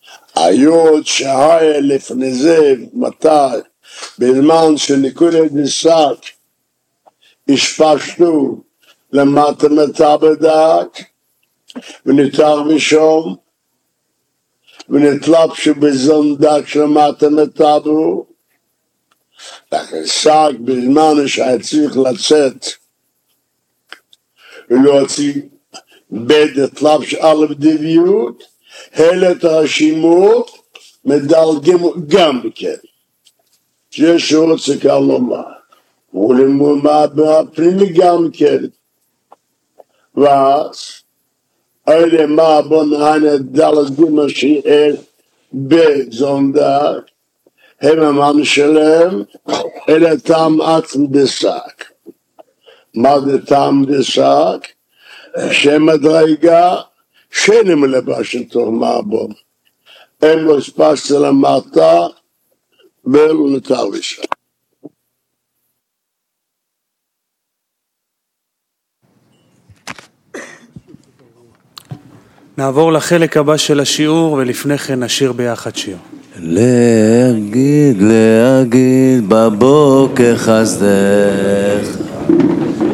היוד שהיה לפני זה, מתי? בזמן שניקודי דסק השפשנו למטה מטבדק ונתר ושום ונתלבשו בזונדק שלמטה מטבו סק בזמן שהיה צריך לצאת ולהוציא בדת לבש א' דביות הלת הרשימות מדלגים גם בכן שיש רוצה כאן לומר ולמומה בפרימי גם כן ואז אלה מה בוא נהנה דלגים השאר בזונדק הם המן שלהם אלה טעם עצם דסק מה זה טעם דסק? שמדרגה שאין מלבש לתוך מעבון אין לו ספס למטה ולא נותר לשם. נעבור לחלק הבא של השיעור ולפני כן נשיר ביחד שיר. להגיד בבוקר חסדך